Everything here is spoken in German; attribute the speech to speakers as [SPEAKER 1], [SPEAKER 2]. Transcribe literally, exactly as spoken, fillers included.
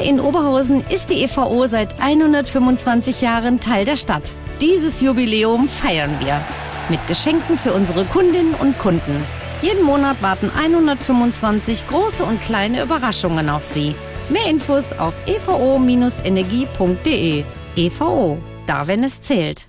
[SPEAKER 1] in Oberhausen ist die E V O seit hundertfünfundzwanzig Jahren Teil der Stadt. Dieses Jubiläum feiern wir mit Geschenken für unsere Kundinnen und Kunden. Jeden Monat warten hundertfünfundzwanzig große und kleine Überraschungen auf Sie. Mehr Infos auf e v o Bindestrich energie Punkt de. E V O, da wenn es zählt.